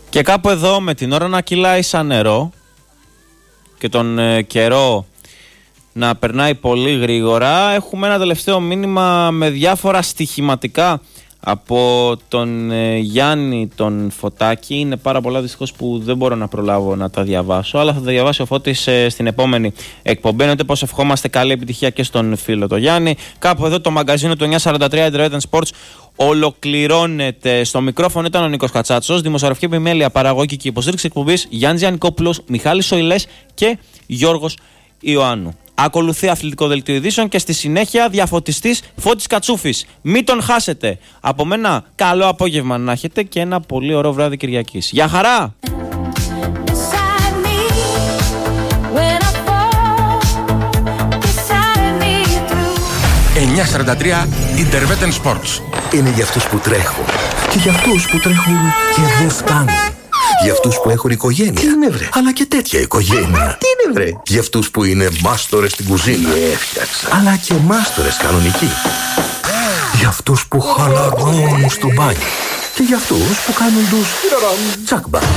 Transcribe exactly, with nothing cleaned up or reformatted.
Και κάπου εδώ με την ώρα να κυλάει σαν νερό και τον ε, καιρό να περνάει πολύ γρήγορα, έχουμε ένα τελευταίο μήνυμα με διάφορα στοιχηματικά από τον ε, Γιάννη τον Φωτάκη. Είναι πάρα πολλά δυστυχώς που δεν μπορώ να προλάβω να τα διαβάσω, αλλά θα τα διαβάσει ο Φώτης ε, στην επόμενη εκπομπή. Εννοείται πως ευχόμαστε καλή επιτυχία και στον φίλο το Γιάννη. Κάπου εδώ το μαγκαζίνο του εννιακόσια σαράντα τρία Internet Sports ολοκληρώνεται. Στο μικρόφωνο ήταν ο Νίκος Κατσάτσος, δημοσιογραφική επιμέλεια, παραγωγική και υποστήριξη εκπομπής Γιάννης Γιαννικόπουλος, Μιχάλης Σοηλές και Γιώργος Ιωάννου. Ακολουθεί αθλητικό δελτίο ειδήσεων και στη συνέχεια διαφωτιστής Φώτης Κατσούφης. Μην τον χάσετε. Από μένα καλό απόγευμα να έχετε και ένα πολύ ωραίο βράδυ Κυριακής. Γεια χαρά! εννιακόσια σαράντα τρία Internet Sports. Είναι για αυτούς που τρέχουν και για αυτούς που τρέχουν και δεν φτάνουν. Για αυτούς που έχουν οικογένεια. Τι είναι βρε? Αλλά και τέτοια οικογένεια. Τι είναι βρε? Για αυτούς που είναι μάστορες στην κουζίνα. Έφτιαξα. Αλλά και μάστορες κανονικοί. Για αυτούς που χαλαρώνουν στο μπάνιο. Και για αυτούς που κάνουν τους τσακμπα.